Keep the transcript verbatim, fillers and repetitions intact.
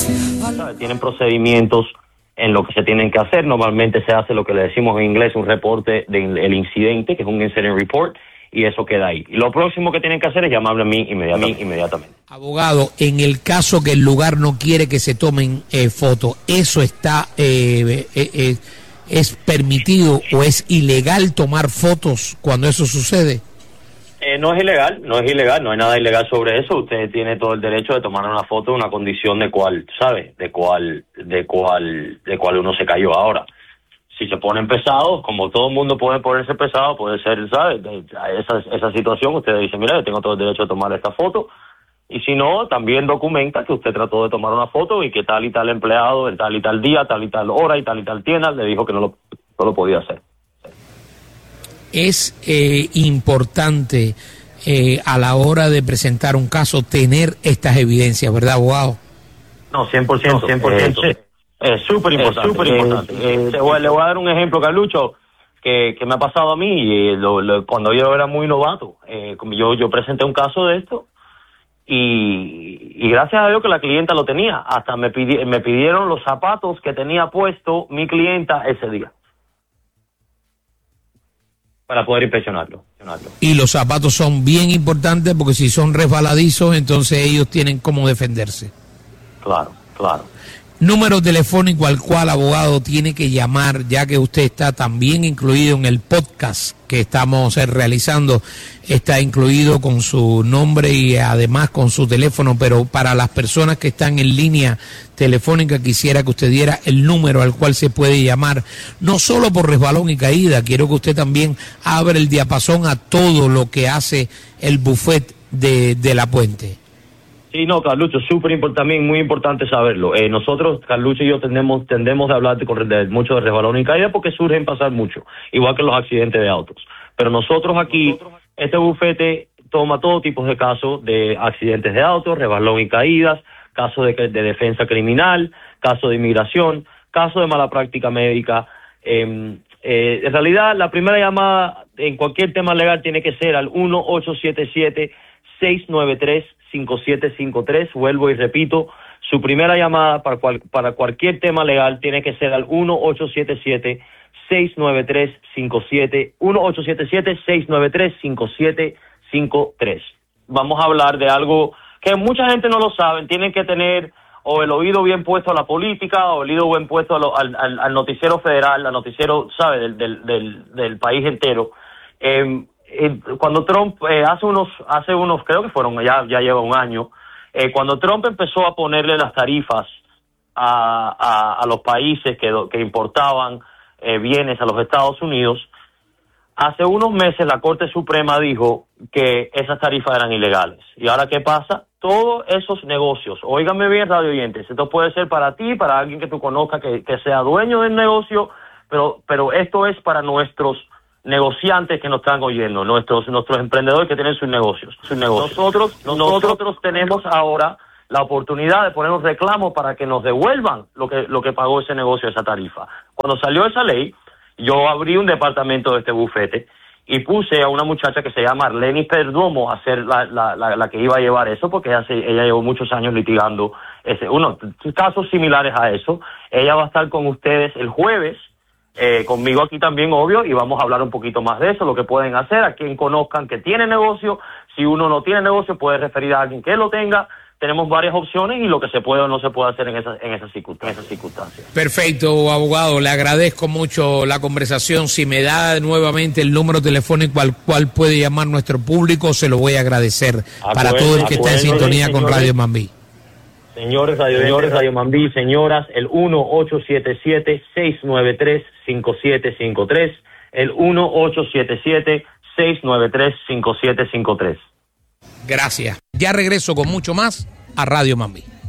¿Sabe? Tienen procedimientos en lo que se tienen que hacer. Normalmente se hace lo que le decimos en inglés un reporte del incidente, que es un incident report, y eso queda ahí. Y lo próximo que tienen que hacer es llamarme a mí inmediatamente. inmediatamente. Abogado, en el caso que el lugar no quiere que se tomen eh, fotos, ¿eso está eh, eh, eh, es permitido o es ilegal tomar fotos cuando eso sucede? Eh, no es ilegal, no es ilegal, no hay nada ilegal sobre eso. Usted tiene todo el derecho de tomar una foto, una condición de cuál, ¿sabe? De cuál, de cuál, de cuál uno se cayó ahora. Si se ponen pesados, como todo el mundo puede ponerse pesado, puede ser, ¿sabes? Esa, esa situación, usted dice, mira, yo tengo todo el derecho de tomar esta foto. Y si no, también documenta que usted trató de tomar una foto y que tal y tal empleado, en tal y tal día, tal y tal hora y tal y tal tienda, le dijo que no lo, no lo podía hacer. Es eh, importante eh, a la hora de presentar un caso tener estas evidencias, ¿verdad, abogado? No, cien por ciento, cien por ciento. Eh, Es súper importante. Eh, super importante. Eh, eh, le voy a dar un ejemplo, Carlucho, que, que me ha pasado a mí eh, lo, lo, cuando yo era muy novato. Eh, yo, yo presenté un caso de esto y, y gracias a Dios que la clienta lo tenía. Hasta me, pidi, me pidieron los zapatos que tenía puesto mi clienta ese día para poder inspeccionarlo. Y los zapatos son bien importantes porque si son resbaladizos, entonces ellos tienen cómo defenderse. Claro, claro. Número telefónico al cual, abogado, tiene que llamar, ya que usted está también incluido en el podcast que estamos eh, realizando, está incluido con su nombre y además con su teléfono, pero para las personas que están en línea telefónica quisiera que usted diera el número al cual se puede llamar, no solo por resbalón y caída, quiero que usted también abra el diapasón a todo lo que hace el buffet de, de La Puente. Sí, no, Carlucho, súper importante, también muy importante saberlo. Eh, nosotros, Carlucho y yo, tendemos, tendemos a hablar de, de mucho de resbalón y caída porque surgen pasar mucho, igual que los accidentes de autos. Pero nosotros aquí, nosotros... este bufete toma todo tipo de casos de accidentes de autos, resbalón y caídas, casos de, de defensa criminal, casos de inmigración, casos de mala práctica médica. Eh, eh, en realidad, la primera llamada en cualquier tema legal tiene que ser al uno ocho siete siete, seis nueve tres, cinco siete cinco tres. Vuelvo y repito, su primera llamada para, cual, para cualquier tema legal tiene que ser al uno ocho siete siete, seis nueve tres, cinco siete, uno ocho siete siete, seis nueve tres, cinco siete cinco tres. Vamos a hablar de algo que mucha gente no lo sabe. Tienen que tener o el oído bien puesto a la política o el oído bien puesto a lo, al, al, al noticiero federal, al noticiero, ¿sabe?, del, del, del, del país entero. Eh, Eh, cuando Trump eh, hace unos hace unos creo que fueron ya ya lleva un año eh, cuando Trump empezó a ponerle las tarifas a a, a los países que que importaban eh, bienes a los Estados Unidos, hace unos meses la Corte Suprema dijo que esas tarifas eran ilegales. Y ahora ¿qué pasa? Todos esos negocios, óigame bien, radio oyentes, esto puede ser para ti, para alguien que tú conozcas que, que sea dueño del negocio, pero pero esto es para nuestros negociantes que nos están oyendo, nuestros nuestros emprendedores que tienen sus negocios, sus negocios. Nosotros, nosotros tenemos ahora la oportunidad de poner un reclamo para que nos devuelvan lo que lo que pagó ese negocio, esa tarifa. Cuando salió esa ley, yo abrí un departamento de este bufete y puse a una muchacha que se llama Arleni Perdomo a ser la, la, la, la que iba a llevar eso, porque ella, se, ella llevó muchos años litigando ese, unos casos similares a eso. Ella va a estar con ustedes el jueves, Eh, conmigo aquí también, obvio, y vamos a hablar un poquito más de eso, lo que pueden hacer, a quien conozcan que tiene negocio. Si uno no tiene negocio, puede referir a alguien que lo tenga. Tenemos varias opciones y lo que se puede o no se puede hacer en esas en esas circunstancias. circunstancias. Perfecto, abogado, le agradezco mucho la conversación. Si me da nuevamente el número telefónico al cual puede llamar nuestro público, se lo voy a agradecer acuerdo, para todo el que está en sintonía señores, con Radio Mambí. Señores Radio, señores Radio Mambí, señoras, el uno ocho siete siete, seis nueve tres, cinco siete cinco tres, el uno ocho siete siete, seis nueve tres, cinco siete cinco tres. Gracias. Ya regreso con mucho más a Radio Mambí.